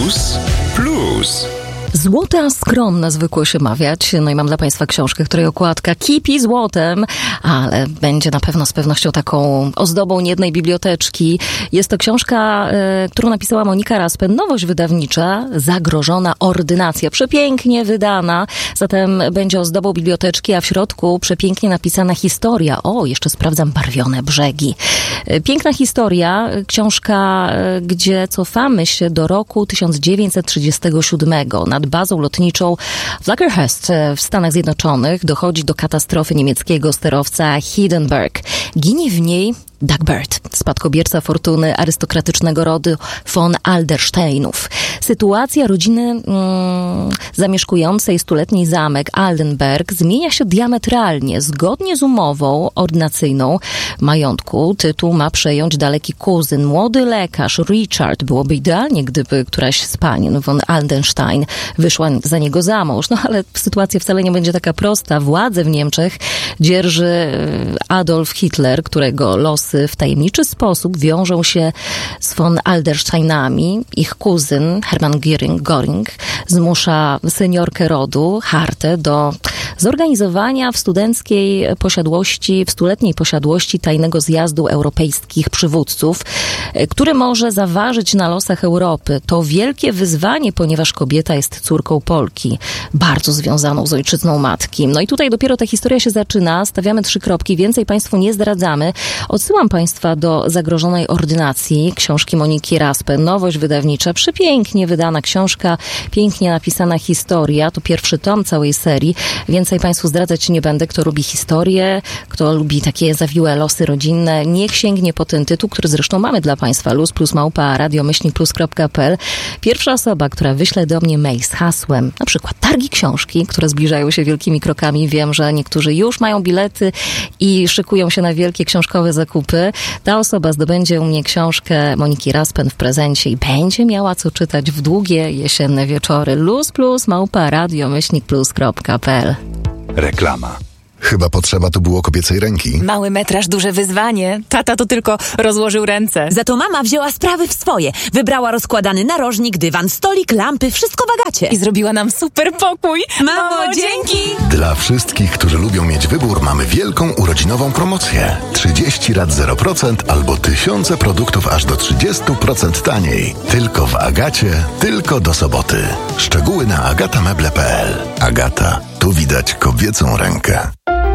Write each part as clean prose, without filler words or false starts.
Plus. Złota skromna zwykło się mawiać. No i mam dla Państwa książkę, której okładka kipi złotem, ale będzie na pewno z pewnością taką ozdobą niejednej biblioteczki. Jest to książka, którą napisała Monika Raspen, nowość wydawnicza, Zagrożona ordynacja. Przepięknie wydana, zatem będzie ozdobą biblioteczki, a w środku przepięknie napisana historia. O, jeszcze sprawdzam, barwione brzegi. Piękna historia, książka, gdzie cofamy się do roku 1937. Nad bazą lotniczą w Lagerhurst w Stanach Zjednoczonych dochodzi do katastrofy niemieckiego sterowca Hindenburg. Ginie w niej Dagbert, spadkobierca fortuny arystokratycznego rodu von Adlersteinów. Sytuacja rodziny zamieszkującej stuletni zamek Altenberg zmienia się diametralnie. Zgodnie z umową ordynacyjną majątku tytuł ma przejąć daleki kuzyn, młody lekarz Richard. Byłoby idealnie, gdyby któraś z pań von Aldenstein wyszła za niego za mąż. No ale sytuacja wcale nie będzie taka prosta. Władzę w Niemczech dzierży Adolf Hitler, którego losy w tajemniczy sposób wiążą się z von Adlersteinami. Ich kuzyn Hermann Göring zmusza seniorkę rodu, Hartę, do zorganizowania w stuletniej posiadłości tajnego zjazdu europejskich przywódców, który może zaważyć na losach Europy. To wielkie wyzwanie, ponieważ kobieta jest córką Polki, bardzo związaną z ojczyzną matki. No i tutaj dopiero ta historia się zaczyna. Stawiamy 3 kropki, więcej Państwu nie zdradzamy. Odsyłam Państwa do Zagrożonej ordynacji, książki Moniki Raspen, nowość wydawnicza, przepięknie wydana książka, pięknie napisana historia. To pierwszy tom całej serii. Więcej Państwu zdradzać nie będę. Kto lubi historię, kto lubi takie zawiłe losy rodzinne, niech sięgnie po ten tytuł, który zresztą mamy dla Państwa. luz+małpa.radio-plus.pl. Pierwsza osoba, która wyśle do mnie mail z hasłem, na przykład targi książki, które zbliżają się wielkimi krokami. Wiem, że niektórzy już mają bilety i szykują się na wielkie książkowe zakupy. Ta osoba zdobędzie u mnie książkę Moniki Raspen w prezencie i będzie miała co czytać w długie jesienne wieczory. luz+małpa.radio-plus.pl. Reklama. Chyba potrzeba tu było kobiecej ręki. Mały metraż, duże wyzwanie. Tata tu tylko rozłożył ręce. Za to mama wzięła sprawy w swoje. Wybrała rozkładany narożnik, dywan, stolik, lampy, wszystko w Agacie. I zrobiła nam super pokój. Mamo, dzięki! Dla wszystkich, którzy lubią mieć wybór, mamy wielką urodzinową promocję. 30 rat 0% albo tysiące produktów aż do 30% taniej. Tylko w Agacie, tylko do soboty. Szczegóły na agatameble.pl. Agata, tu widać kobiecą rękę.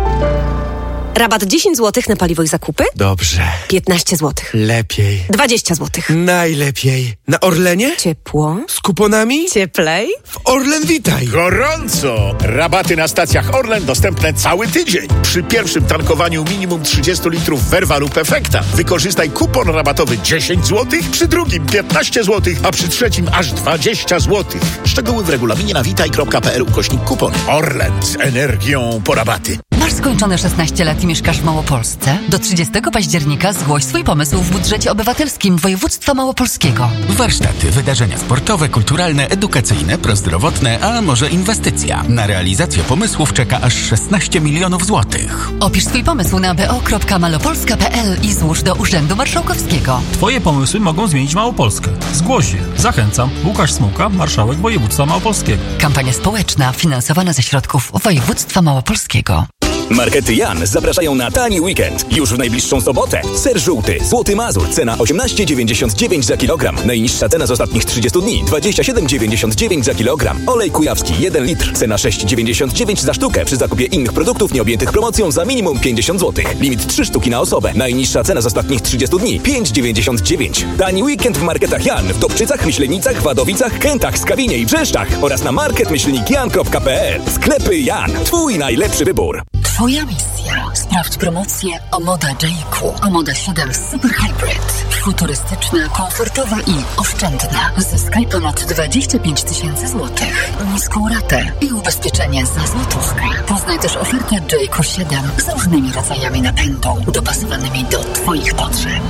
Rabat 10 zł na paliwo i zakupy? Dobrze. 15 zł. Lepiej. 20 zł. Najlepiej. Na Orlenie? Ciepło. Z kuponami? Cieplej. W Orlen Witaj. Gorąco! Rabaty na stacjach Orlen dostępne cały tydzień. Przy pierwszym tankowaniu minimum 30 litrów Verva lub Efekta wykorzystaj kupon rabatowy 10 zł, przy drugim 15 zł, a przy trzecim aż 20 zł. Szczegóły w regulaminie na witaj.pl/kupon. Orlen z energią po rabaty. Masz skończone 16 lat i mieszkasz w Małopolsce? Do 30 października zgłoś swój pomysł w budżecie obywatelskim województwa małopolskiego. Warsztaty, wydarzenia sportowe, kulturalne, edukacyjne, prozdrowotne, a może inwestycja. Na realizację pomysłów czeka aż 16 milionów złotych. Opisz swój pomysł na bo.malopolska.pl i złóż do Urzędu Marszałkowskiego. Twoje pomysły mogą zmienić Małopolskę. Zgłoś je. Zachęcam. Łukasz Smułka, marszałek województwa małopolskiego. Kampania społeczna finansowana ze środków województwa małopolskiego. Markety Jan zapraszają na tani weekend. Już w najbliższą sobotę. Ser żółty, Złoty Mazur, cena 18,99 za kilogram. Najniższa cena z ostatnich 30 dni, 27,99 za kilogram. Olej kujawski, 1 litr, cena 6,99 za sztukę. Przy zakupie innych produktów nieobjętych promocją za minimum 50 zł. Limit 3 sztuki na osobę. Najniższa cena z ostatnich 30 dni, 5,99. Tani weekend w Marketach Jan w Dobczycach, Myślenicach, Wadowicach, Kętach, Skawinie i Brzeszczach oraz na market-jan.pl. Sklepy Jan. Twój najlepszy wybór. Twoja misja. Sprawdź promocję Omoda J.Q. Omoda 7 Super Hybrid. Futurystyczna, komfortowa i oszczędna. Zyskaj ponad 25 000 złotych. Niską ratę i ubezpieczenie za złotówkę. Poznaj też ofertę J.Q. 7 z różnymi rodzajami napędu, dopasowanymi do Twoich potrzeb.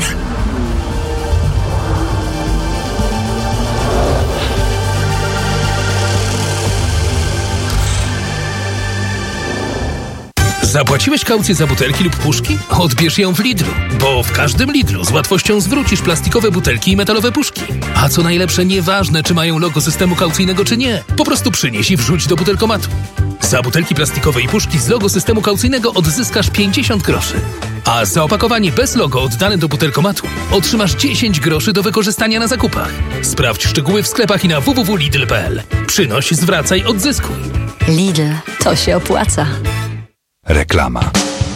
Zapłaciłeś kaucję za butelki lub puszki? Odbierz ją w Lidlu, bo w każdym Lidlu z łatwością zwrócisz plastikowe butelki i metalowe puszki. A co najlepsze, nieważne czy mają logo systemu kaucyjnego czy nie, po prostu przynieś i wrzuć do butelkomatu. Za butelki plastikowe i puszki z logo systemu kaucyjnego odzyskasz 50 groszy. A za opakowanie bez logo oddane do butelkomatu otrzymasz 10 groszy do wykorzystania na zakupach. Sprawdź szczegóły w sklepach i na www.lidl.pl. Przynoś, zwracaj, odzyskuj. Lidl, to się opłaca. Reklama.